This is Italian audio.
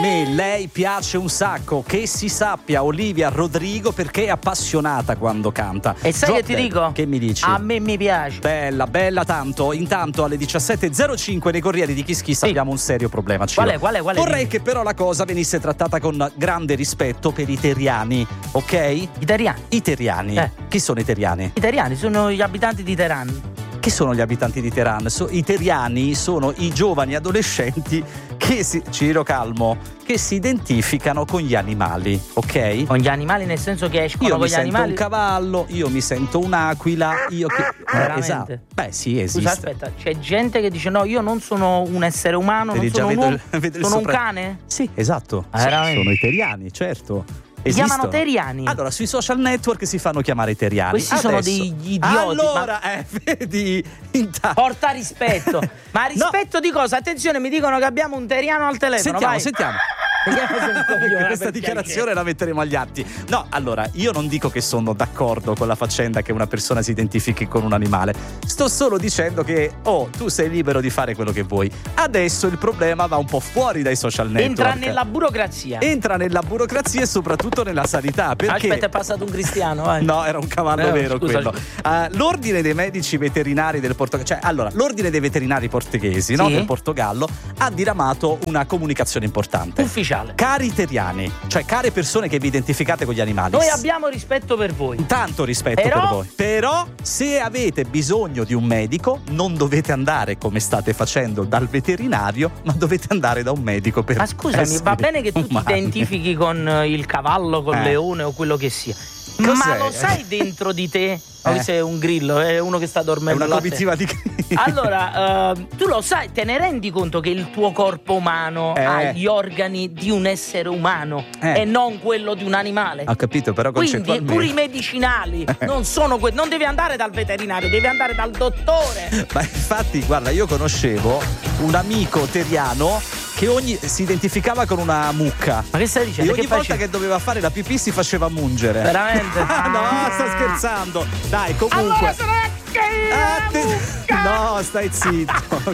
lei piace un sacco, che si sappia Olivia Rodrigo, perché è appassionata quando canta. E sai che ti dico? Che mi dici? A me mi piace. Bella tanto. Intanto alle 17.05 nei Corrieri di Kiss Kiss abbiamo un serio problema. Qual è? Vorrei che però la cosa venisse trattata con grande rispetto per i teriani, ok? Italiani. Chi sono i teriani? I teriani sono gli abitanti di Teheran. Che sono gli abitanti di Teheran? I teriani sono i giovani adolescenti Ciro calmo, che si identificano con gli animali, ok? Con gli animali nel senso che escono con gli animali? Io mi sento un cavallo, io mi sento un'aquila, Veramente? Esatto. Beh sì, esiste. Scusa, aspetta, c'è gente che dice no, io non sono un essere umano, non sono un uomo, sono un cane? Sì, esatto. Veramente? Sono i teriani, certo. Si chiamano teriani? Allora, sui social network si fanno chiamare teriani. Questi sono degli idioti. Allora, vedi, porta rispetto. Ma rispetto di cosa? Attenzione, mi dicono che abbiamo un teriano al telefono. Sentiamo. Questa dichiarazione la metteremo agli atti. No, allora, io non dico che sono d'accordo con la faccenda che una persona si identifichi con un animale. Sto solo dicendo che tu sei libero di fare quello che vuoi. Adesso il problema va un po' fuori dai social network. Entra nella burocrazia e soprattutto nella sanità. Perché... Aspetta, è passato un cristiano, vai. No, era un cavallo vero, scusa. quello. L'ordine dei medici veterinari del Portogallo, l'ordine dei veterinari portoghesi, no, del Portogallo, ha diramato una comunicazione importante. Ufficiale. Cari teriani, cioè care persone che vi identificate con gli animali. Noi abbiamo rispetto per voi. Tanto rispetto per voi. Però se avete bisogno di un medico, non dovete andare come state facendo dal veterinario, ma dovete andare da un medico per. Ma scusami, va bene che tu ti identifichi con il cavallo, con il leone o quello che sia. Cos'è? Ma lo sai dentro di te? Questo è un grillo, è uno che sta dormendo. È una comitiva di grilli. Allora, tu lo sai, te ne rendi conto che il tuo corpo umano ha gli organi di un essere umano e non quello di un animale? Ho capito, però quindi pure i medicinali non sono non devi andare dal veterinario, devi andare dal dottore. Ma infatti, guarda, io conoscevo un amico teriano che si identificava con una mucca. Ma che stai dicendo? E ogni volta che doveva fare la pipì si faceva mungere. Veramente? No, sto scherzando. Dai, comunque. Allora sarà che No, stai zitto.